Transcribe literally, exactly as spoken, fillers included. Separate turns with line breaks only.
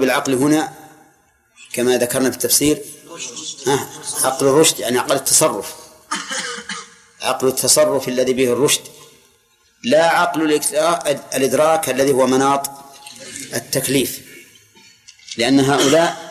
بالعقل هنا كما ذكرنا في التفسير آه عقل الرشد، يعني عقل التصرف، عقل التصرف الذي به الرشد، لا عقل الإدراك الذي هو مناط التكليف، لأن هؤلاء